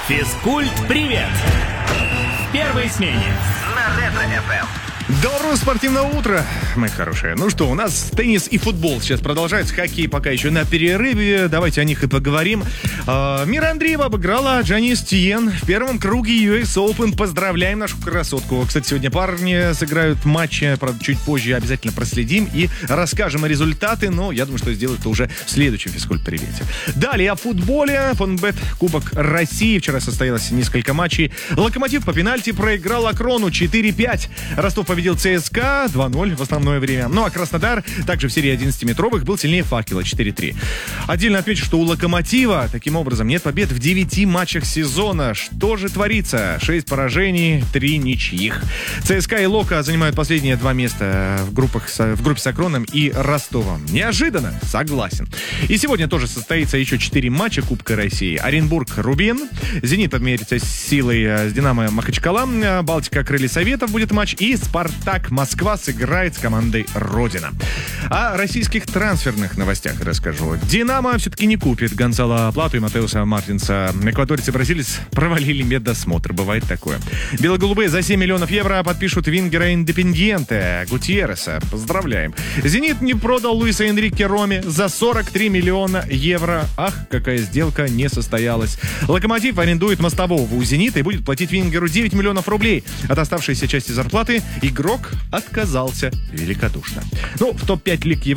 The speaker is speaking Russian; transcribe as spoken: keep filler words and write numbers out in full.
Физкульт-привет! В первой смене на Ретро-эф эм. Доброго спортивного утра, мои хорошие. Ну что, у нас теннис и футбол сейчас продолжаются. Хоккей пока еще на перерыве. Давайте о них и поговорим. А, Мира Андреева обыграла Джанис Тиен в первом круге ю эс Open. Поздравляем нашу красотку. Кстати, сегодня парни сыграют матч, правда, чуть позже обязательно проследим и расскажем результаты. Но я думаю, что сделают это уже в следующем физкульт-привете. Далее о футболе. Фонбет Кубок России. Вчера состоялось несколько матчей. Локомотив по пенальти проиграл Акрону четыре пять. Ростов победил Победил ЦСКА два ноль в основное время. Ну а Краснодар также в серии одиннадцатиметровых был сильнее Факела четыре три. Отдельно отмечу, что у Локомотива таким образом нет побед в девяти матчах сезона. Что же творится? шесть поражений, три ничьих. ЦСКА и Лока занимают последние два места в, группах, в группе с Акроном и Ростовом. Неожиданно? Согласен. И сегодня тоже состоится еще четыре матча Кубка России. Оренбург-Рубин. Зенит померится с силой с Динамо Махачкала. Балтика Крылья Советов будет матч. И Спартак Так, Москва сыграет с командой Родина. О российских трансферных новостях расскажу. Динамо все-таки не купит Гонсало Плату и Матеуса Мартинса. Эквадорец и бразилец провалили медосмотр. Бывает такое. Белоголубые за семь миллионов евро подпишут вингера Индепендьенте Гутьерреса. Поздравляем. Зенит не продал Луиса Энрике Роме за сорок три миллиона евро. Ах, какая сделка не состоялась. Локомотив арендует Мостового у Зенита и будет платить вингеру девять миллионов рублей. От оставшейся части зарплаты игрок отказался великодушно. Ну, в топ пять лиг Европы